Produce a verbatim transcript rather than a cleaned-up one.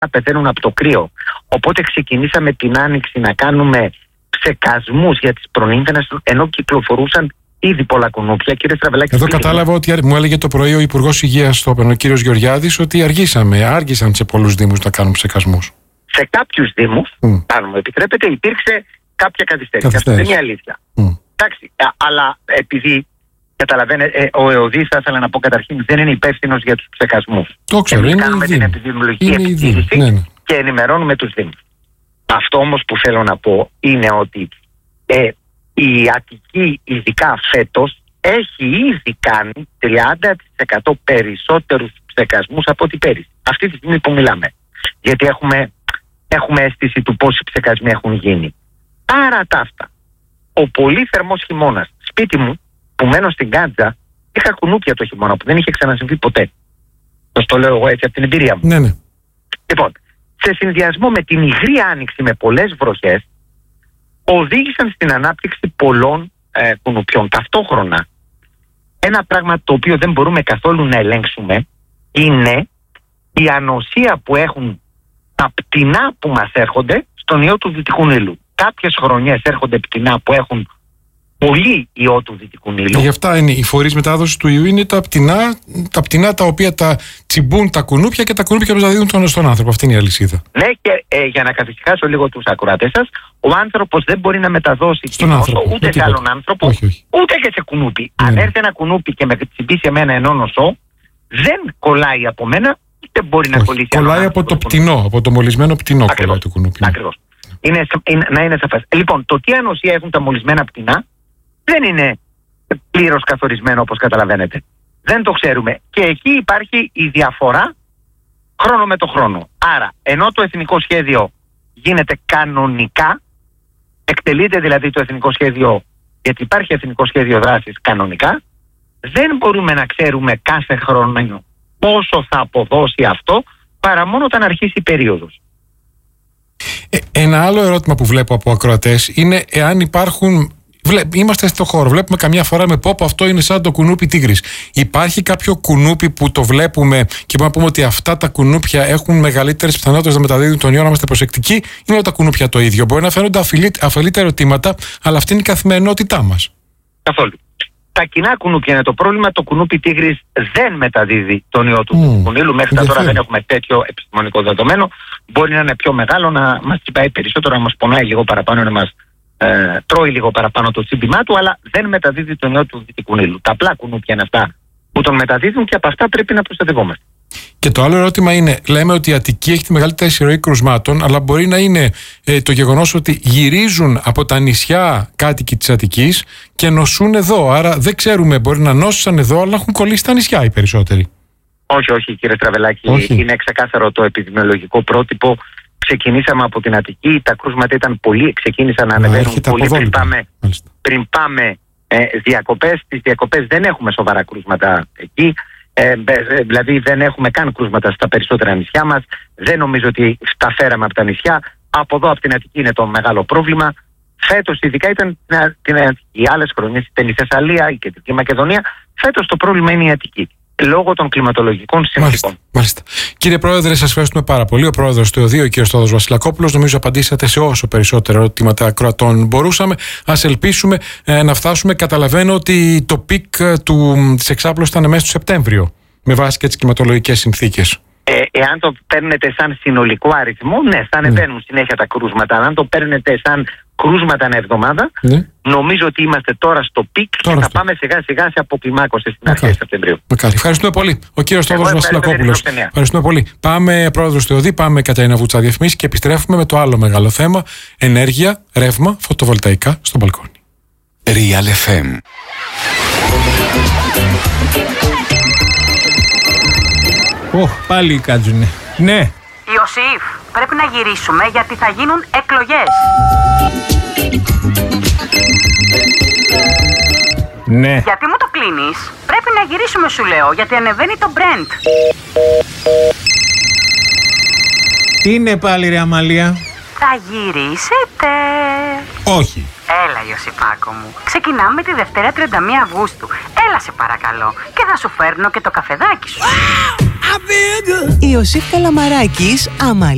πεθαίνουν από το κρύο. Οπότε ξεκινήσαμε την Άνοιξη να κάνουμε ψεκασμούς για τις προνύμφαινες, ενώ κυκλοφορούσαν ήδη πολλά κουνούπια. Κύριε Στραβελάκη, εδώ κατάλαβα ότι μου έλεγε το πρωί ο Υπουργός Υγείας στο Όπεν, ο κύριος Γεωργιάδης, ότι αργήσαμε, άργησαν σε πολλούς δήμους να κάνουν ψεκασμούς. Σε κάποιους δήμους, mm. αν μου επιτρέπετε, υπήρξε κάποια καθυστέρηση. Αυτό είναι η αλήθεια. Mm. Εντάξει, α, αλλά επειδή καταλαβαίνετε, ο ΕΟΔΗ, θα ήθελα να πω καταρχήν, δεν είναι υπεύθυνος για τους ψεκασμούς. Το ξέρω, Εμείς είναι κάνουμε την επιδημιολογική επιτήρηση ναι, ναι. και ενημερώνουμε τους δήμους. Αυτό όμως που θέλω να πω είναι ότι ε, η Αττική, ειδικά φέτος, έχει ήδη κάνει τριάντα τοις εκατό περισσότερους ψεκασμούς από ό,τι πέρυσι. Αυτή τη στιγμή που μιλάμε. Γιατί έχουμε, έχουμε αίσθηση του πόσοι ψεκασμοί έχουν γίνει. Άρα τα αυτά. Ο πολύ θερμός χειμώνας. Σπίτι μου, που μένω στην Κάντζα, είχα κουνούπια το χειμώνα που δεν είχε ξανασυμβεί ποτέ. Το το λέω εγώ έτσι από την εμπειρία μου. Ναι, ναι. Λοιπόν, σε συνδυασμό με την υγρή άνοιξη με πολλές βροχές, οδήγησαν στην ανάπτυξη πολλών ε, κουνουπιών. Ταυτόχρονα, ένα πράγμα το οποίο δεν μπορούμε καθόλου να ελέγξουμε είναι η ανοσία που έχουν τα πτηνά που μας έρχονται στον ιό του Δυτικού Νείλου. Κάποιες χρονιές έρχονται πτηνά που έχουν πολύ ιό του Δυτικού Νείλου. Γι' αυτά είναι οι φορείς μετάδοσης του ιού, είναι τα πτηνά, τα πτηνά τα οποία τα τσιμπούν τα κουνούπια και τα κουνούπια μεταδίδουν τον, στον άνθρωπο. Αυτή είναι η αλυσίδα. Ναι, και ε, για να καθησυχάσω λίγο τους ακροατές σας, ο άνθρωπος δεν μπορεί να μεταδώσει στον άνθρωπο, ούτε σε άλλον άνθρωπο, όχι, όχι. ούτε και σε κουνούπι. Ναι. Αν έρθει ένα κουνούπι και με τσιμπήσει εμένα ενώ νοσώ, δεν κολλάει από μένα, ούτε μπορεί όχι. να κολλήσει. Κολλάει από το πτηνό, από το μολυσμένο πτηνό. Ακριβώς. Κολλάει το κουνούπι. Ακριβώς. Είναι, είναι, να είναι σαφές. Λοιπόν, το τι ανοσία έχουν τα μολυσμένα πτηνά δεν είναι πλήρως καθορισμένο, όπως καταλαβαίνετε. Δεν το ξέρουμε. Και εκεί υπάρχει η διαφορά χρόνο με το χρόνο. Άρα, ενώ το εθνικό σχέδιο γίνεται κανονικά, εκτελείται δηλαδή το εθνικό σχέδιο, γιατί υπάρχει εθνικό σχέδιο δράσης κανονικά, δεν μπορούμε να ξέρουμε κάθε χρόνο πόσο θα αποδώσει αυτό, παρά μόνο όταν αρχίσει η περίοδος. Ε, ένα άλλο ερώτημα που βλέπω από ακροατές είναι εάν υπάρχουν. Είμαστε στο χώρο, βλέπουμε καμιά φορά με πόπο αυτό είναι σαν το κουνούπι τίγρης. Υπάρχει κάποιο κουνούπι που το βλέπουμε και μπορούμε να πούμε ότι αυτά τα κουνούπια έχουν μεγαλύτερες πιθανότητες να μεταδίδουν τον ιό, να είμαστε προσεκτικοί, ή όλα τα κουνούπια το ίδιο? Μπορεί να φαίνονται αφελή τα ερωτήματα, αλλά αυτή είναι η καθημερινότητά μας. Καθόλου. Τα κοινά κουνούπια είναι το πρόβλημα. Το κουνούπι τίγρης δεν μεταδίδει τον ιό του Δυτικού Νείλου. Μέχρι τώρα δεν έχουμε τέτοιο επιστημονικό δεδομένο. Μπορεί να είναι πιο μεγάλο, να μας τσιπάει περισσότερο, να μας πονάει λίγο παραπάνω, να μας ε, τρώει λίγο παραπάνω το τσίμπημά του, αλλά δεν μεταδίδει τον ιό του Δυτικού Νείλου. Τα απλά κουνούπια είναι αυτά που τον μεταδίδουν και από αυτά πρέπει να προστατευόμαστε. Και το άλλο ερώτημα είναι, λέμε ότι η Αττική έχει τη μεγαλύτερη εισρωή κρουσμάτων, αλλά μπορεί να είναι ε, το γεγονός ότι γυρίζουν από τα νησιά κάτοικοι της Αττικής και νοσούν εδώ. Άρα δεν ξέρουμε, μπορεί να νόσησαν εδώ, αλλά έχουν κολλήσει τα νησιά οι περισσότεροι. Όχι, όχι κύριε Στραβελάκη, όχι. Είναι ξεκάθαρο το επιδημιολογικό πρότυπο. Ξεκινήσαμε από την Αττική, τα κρούσματα ήταν πολύ, ξεκίνησαν να ανεβαίνουν πολύ πριν πάμε, πριν πάμε ε, διακοπές. Στις διακοπές δεν έχουμε σοβαρά κρούσματα εκεί. Ε, δηλαδή δεν έχουμε καν κρούσματα στα περισσότερα νησιά μας. Δεν νομίζω ότι τα φέραμε από τα νησιά. Από εδώ από την Αττική είναι το μεγάλο πρόβλημα. Φέτος ειδικά ήταν την Αττική. Οι άλλες χρονιές ήταν η Θεσσαλία, η Κεντρική Μακεδονία. Φέτος το πρόβλημα είναι η Αττική, λόγω των κλιματολογικών συνθήκων. Μάλιστα. Κύριε Πρόεδρε, σας ευχαριστούμε πάρα πολύ. Ο Πρόεδρος του ΕΟΔΗ, ο κ. Στόδος Βασιλακόπουλος, νομίζω απαντήσατε σε όσο περισσότερα ερωτήματα ακροατών μπορούσαμε. Ας ελπίσουμε ε, να φτάσουμε. Καταλαβαίνω ότι το πικ της εξάπλωσης ήταν μέσα στο Σεπτέμβριο, με βάση και τις κλιματολογικές συνθήκες. Ε, εάν το παίρνετε σαν συνολικό αριθμό, ναι, θα ανεβαίνουν ναι. συνέχεια τα κρούσματα. Αν το παίρνετε σαν κρούσματα ανά εβδομάδα, ναι. νομίζω ότι είμαστε τώρα στο πικ τώρα και θα στο... πάμε σιγά σιγά σε αποκλιμάκωση στην αρχή Σεπτεμβρίου. Μακάρι. Ευχαριστούμε πολύ. Ο κύριος Στόδος Βασιλακόπουλος. Ευχαριστούμε πολύ. Πάμε, Πρόεδρος του ΕΟΔΗ, πάμε Κατερίνα Βούτσα διαφημίσεις και επιστρέφουμε με το άλλο μεγάλο θέμα: ενέργεια, ρεύμα, φωτοβολταϊκά στο μπαλκόνι. Real εφ εμ. Ωχ, πάλι κάτζουνε. Ναι. Ιωσήφ, πρέπει να γυρίσουμε γιατί θα γίνουν εκλογές. Ναι. Γιατί μου το κλείνεις? Πρέπει να γυρίσουμε σου λέω, γιατί ανεβαίνει το Brent. Τι είναι πάλι ρε Αμαλία? Θα γυρίσετε. Όχι. Έλα Ιωσήφάκο μου, ξεκινάμε τη Δευτέρα τριάντα μία Αυγούστου. Έλα σε παρακαλώ και θα σου φέρνω και το καφεδάκι σου. Ιωσήφ Καλαμαράκης, Αμαλία.